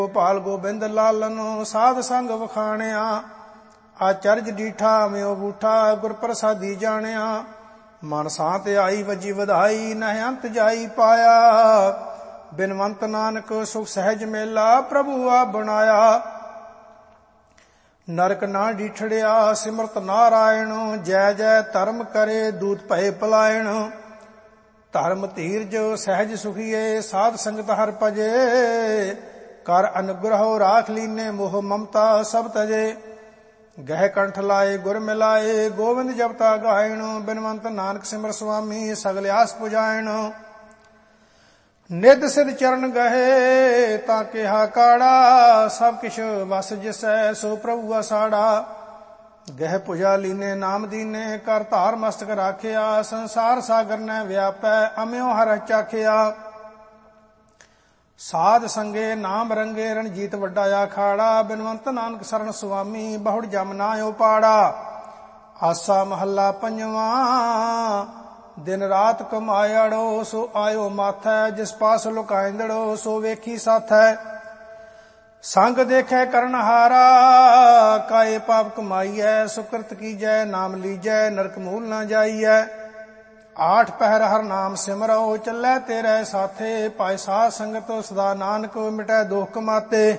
ਗੋਪਾਲ ਗੋਬਿੰਦ ਲਾਲਨ ਸਾਧ ਸੰਗ ਵਖਾਣਿਆ। ਆਚਰਜ ਡੀਠਾ ਮਿਓ ਬੂਠਾ ਗੁਰ ਪ੍ਰਸਾਦੀ ਜਾਣਿਆ। ਮਨ ਸਾਤ ਆਈ ਵਜੀ ਵਧਾਈ ਨਹਿ ਅੰਤ ਜਾਈ ਪਾਇਆ। ਬਿਨਵੰਤ ਨਾਨਕ ਸੁਖ ਸਹਿਜ ਮੇਲਾ ਪ੍ਰਭੂ ਆਪ ਬਣਾਇਆ। ਨਰਕ ਨਾ ਡੀਠੜਿਆ ਸਿਮਰਤ ਨਾਰਾਇਣ। ਜੈ ਜੈ ਧਰਮ ਕਰੇ ਦੂਤ ਭਏ ਪਲਾਇਣ। ਧਰਮ ਧੀਰਜ ਸਹਿਜ ਸੁਖੀਏ ਸਾਧ ਸੰਗਤ ਹਰਿ ਭਜੇ। ਕਰ ਅਨੁਗ੍ਰਹੁ ਰਾਖ ਲੀਨੇ ਮੋਹ ਮਮਤਾ ਸਭ ਤਜੇ। ਗਹਿ ਕੰਠ ਲਾਏ ਗੁਰ ਮਿਲਾਏ ਗੋਵਿੰਦ ਜਪਤਾ ਗਾਇਣ। ਬਿਨਵੰਤ ਨਾਨਕ ਸਿਮਰ ਸੁਆਮੀ ਸਗਲ ਆਸ ਪੁਜਾਇਣ। ਨਿਧ ਸਿਧ ਚਰਨ ਗਹੇ ਤਾਂ ਕਿਹਾ ਕਾੜਾ। ਸਭ ਕਿਛ ਵਸ ਜਿਸੈ ਸੋ ਪ੍ਰਭੂ ਅਸਾੜਾ। ਗਹਿ ਪੁਜਾ ਲੀਨੇ ਨਾਮ ਦੀਨੇ ਕਰ ਧਾਰ ਮਸਤਕ ਰਾਖਿਆ। ਸੰਸਾਰ ਸਾਗਰ ਨੈ ਵਿਆਪੈ ਅਮਿਓ ਹਰਿ ਚਾਖਿਆ। ਸਾਧ ਸੰਗੇ ਨਾਮ ਰੰਗੇ ਰਣਜੀਤ ਵੱਡਾ ਆਖਾੜਾ। ਬਿਨਵੰਤ ਨਾਨਕ ਸਰਨ ਸੁਆਮੀ ਬਹੁੜ ਜਮ ਨਾ ਉਪਾੜਾ। ਆਸਾ ਮਹੱਲਾ ਪੰਜਵਾਂ। ਦਿਨ ਰਾਤ ਕਮਾਇੜੋ ਸੋ ਆਇਓ ਮਾਥੈ। ਜਿਸ ਪਾਸ ਲੁਕਾਇੰਦੜੋ ਸੋ ਵੇਖੀ ਸਾਥੈ। ਸੰਗ ਦੇਖੈ ਕਰਨ ਹਾਰਾ ਕਾਏ ਪਾਪ ਕਮਾਈਐ। ਸੁਕ੍ਰਿਤ ਕੀਜੈ ਨਾਮ ਲੀਜੈ ਨਰਕ ਮੂਲ ਨਾ ਜਾਈਐ। ਆਠ ਪਹਿਰ ਹਰ ਨਾਮ ਸਿਮਰੋ ਚੱਲੈ ਤੇਰੇ ਸਾਥੇ। ਪਾਇ ਸਾਧ ਸੰਗਤ ਸਦਾ ਨਾਨਕ ਮਿਟੈ ਦੋਖ ਕਮਾਤੇ।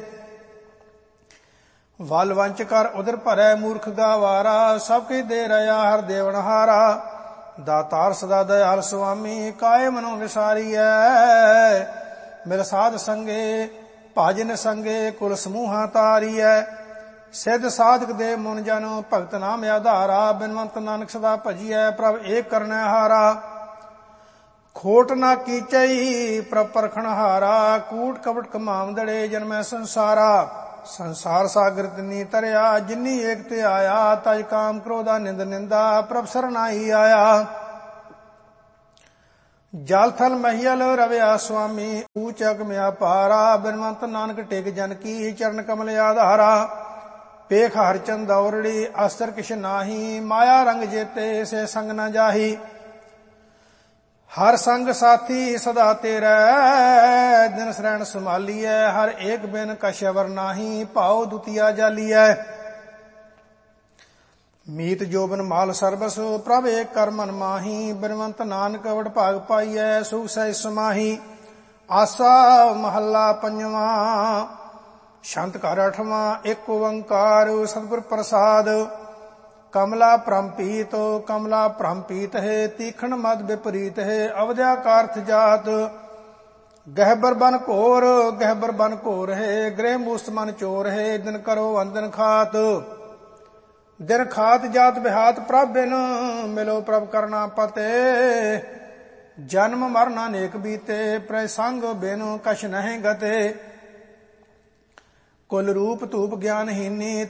ਵਲ ਵੰਚ ਕਰ ਉਦਰ ਭਰੈ ਮੂਰਖ ਗਾਵਾਰਾ। ਸਭ ਕੀ ਦੇ ਰਿਆ ਹਰ ਦੇਵਨਹਾਰਾ। ਦਾਤਾਰ ਸਦਾ ਦਇਆਲ ਸੁਆਮੀ ਕਾਏ ਮਨੋ ਵਿਸਾਰੀਐ। ਮਿਲ ਸਾਧ ਸੰਗੇ ਭਾਜਨ ਸੰਗੇ ਕੁਲ ਸਮੂਹਾਂ ਤਾਰੀਐ। ਸਿੱਧ ਸਾਧਕ ਦੇ ਮੁਨ ਜਨ ਭਗਤ ਨਾਮ ਆਧਾਰਾ। ਬਿਨਵੰਤ ਨਾਨਕ ਸਦਾ ਭਜੀਐ ਪ੍ਰਭ ਏਕ ਕਰਨੈ ਹਾਰਾ। ਖੋਟ ਨਾ ਕੀਚਈ ਪ੍ਰਭ ਪਰਖਣ ਹਾਰਾ। ਕੂਟ ਕਪਟ ਕਮਾਵੰਦੜੇ ਜਨਮੈ ਸੰਸਾਰਾ। ਸੰਸਾਰ ਸਾਗਰ ਤਿਨੀ ਤਰਿਆ ਜਿਨੀ ਏਕ ਤੇ ਆਇਆ। ਤਜ ਕਾਮ ਕ੍ਰੋਧਾ ਨਿੰਦ ਨਿੰਦਾ ਪ੍ਰਭ ਸਰਨਾਈ ਆਇਆ। ਜਲ ਥਲ ਮਹੀਲ ਰਵਿਆ ਸੁਆਮੀ ਊਚ ਅਗਮਿਆ ਪਾਰਾ। ਬਿਨਵੰਤ ਨਾਨਕ ਟਿਕ ਜਨ ਕੀ ਚਰਨ ਕਮਲ ਆਧਾਰਾ। ਪੇਖ ਹਰ ਚੰਦੌਰੜੀ ਅਸਰ ਕਿਛ ਨਾਹੀ। ਮਾਇਆ ਰੰਗ ਜੇਤੇ ਸੇ ਸੰਗ ਨ ਜਾਹੀ। ਹਰ ਸੰਗ ਸਾਥੀ ਸਦਾ ਤੇਰਾ ਦਿਨ ਸਰੈਣ ਸੰਭਾਲੀਐ। ਹਰ ਏਕ ਬਿਨ ਕਛਵਰ ਨਾਹੀ ਭਾਉ ਦੁਤੀਆ ਜਾਲੀਐ। ਮੀਤ ਜੋਬਨ ਮਾਲ ਸਰਬਸ ਪ੍ਰਭ ਏਕ ਕਰ ਮਨ ਮਾਹੀ। ਬਿਨਵੰਤ ਨਾਨਕ ਵਡ ਭਾਗ ਪਾਈਐ ਸੁਖ ਸਹਿਜ ਸਮਾਹੀ। ਆਸਾ ਮਹੱਲਾ ਪੰਜਵਾਂ। ਸ਼ੰਤ ਘਰ ਅਠਵਾਂ। ਇੱਕ ਓੰਕਾਰ ਸਤਿਗੁਰ ਪ੍ਰਸਾਦ। ਕਮਲਾ ਭ੍ਰਮਪੀਤ ਕਮਲਾ ਭ੍ਰਮਪੀਤ ਹੈ। ਤੀਖਣ ਮਦ ਵਿਪਰੀਤ ਹੈ। ਅਵਧਿਆ ਕਾਰਥ ਜਾਤ। ਗਹਿਬਰ ਬਨ ਘੋਰ ਗਹਿਬਰ ਬਨ ਘੋਰ ਹੈ। ਗ੍ਰਹਿ ਮੂਸਤ ਮਨ ਚੋਰ ਹੈ। ਦਿਨ ਕਰੋ ਅੰਦਨ ਖਾਤ। ਦਿਨ ਖਾਤ ਜਾਤ ਬਿਹਾਤ ਪ੍ਰਭ ਬਿਨ ਮਿਲੋ ਪ੍ਰਭ ਕਰਨਾ ਪਤੇ। ਜਨਮ ਮਰਨ ਅਨੇਕ ਬੀਤੇ ਪ੍ਰੈ ਸੰਗ ਬਿਨ ਕਛ ਨਹਿ ਗਤੇ। ਕੁਲ ਰੂਪ ਧੂਪ ਗਿਆਨਹੀਨੀ